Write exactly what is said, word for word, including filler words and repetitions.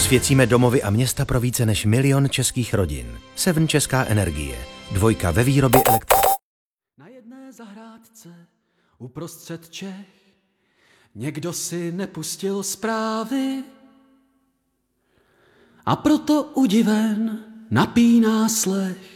Osvěcíme domovy a města pro více než milion českých rodin. Seven Česká energie. Dvojka ve výrobě elektřiny. Na jedné zahrádce uprostřed Čech někdo si nepustil zprávy a proto udiven napíná slech.